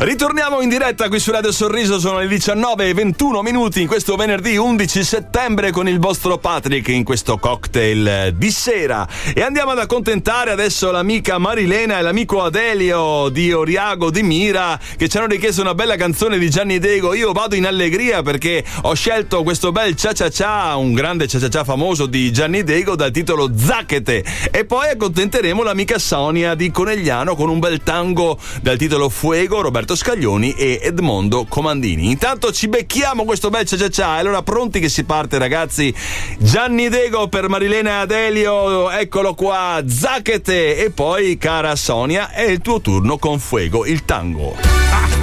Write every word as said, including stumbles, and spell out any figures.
Ritorniamo in diretta qui su Radio Sorriso, sono le diciannove e ventuno minuti in questo venerdì undici settembre con il vostro Patrick in questo cocktail di sera, e andiamo ad accontentare adesso l'amica Marilena e l'amico Adelio di Oriago di Mira, che ci hanno richiesto una bella canzone di Gianni Dego. Io vado in allegria perché ho scelto questo bel cia cia cia, un grande cia cia cia famoso di Gianni Dego dal titolo Zacchete, e poi accontenteremo l'amica Sonia di Conegliano con un bel tango dal titolo Fuego, Roberto Scaglioni e Edmondo Comandini. Intanto ci becchiamo questo bel cia cia cia, e allora pronti che si parte, ragazzi. Gianni Dego per Marilena e Adelio, eccolo qua, Zacchete, e poi cara Sonia è il tuo turno con Fuego, il tango.